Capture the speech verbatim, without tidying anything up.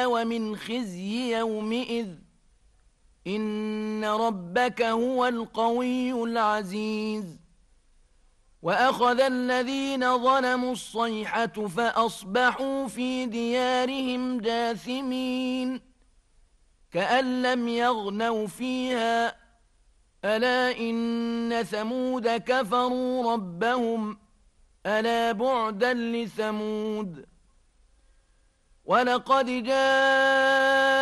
ومن خزي يومئذ إن ربك هو القوي العزيز وأخذ الذين ظلموا الصيحة فأصبحوا في ديارهم جاثمين كأن لم يغنوا فيها ألا إن ثمود كفروا ربهم ألا بعدا لثمود ولقد جاء